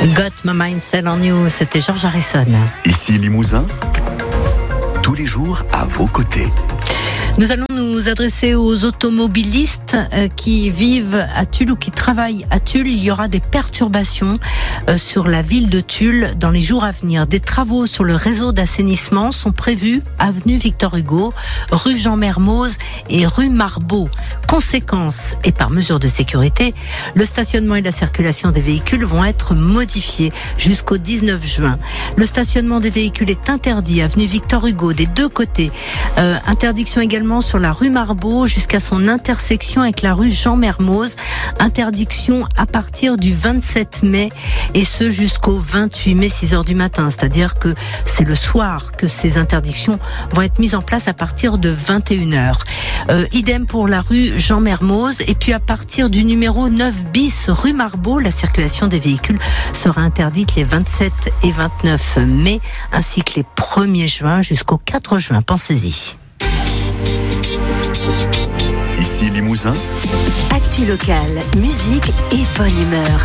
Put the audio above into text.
Got My Mind Set on You, c'était George Harrison. Ici Limousin, tous les jours à vos côtés. Nous allons nous adresser aux automobilistes qui vivent à Tulle ou qui travaillent à Tulle. Il y aura des perturbations sur la ville de Tulle dans les jours à venir. Des travaux sur le réseau d'assainissement sont prévus avenue Victor Hugo, rue Jean Mermoz et rue Marbeau. Conséquence, et par mesure de sécurité, le stationnement et la circulation des véhicules vont être modifiés jusqu'au 19 juin. Le stationnement des véhicules est interdit avenue Victor Hugo des deux côtés. Interdiction également sur la rue Marbeau jusqu'à son intersection avec la rue Jean Mermoz. Interdiction à partir du 27 mai et ce jusqu'au 28 mai 6h du matin. C'est-à-dire que c'est le soir que ces interdictions vont être mises en place à partir de 21h. Idem pour la rue Jean Mermoz. Et puis à partir du numéro 9 bis rue Marbeau, la circulation des véhicules sera interdite les 27 et 29 mai ainsi que les 1er juin jusqu'au 4 juin. Pensez-y. Ici Limousin. Actu locale, musique et bonne humeur.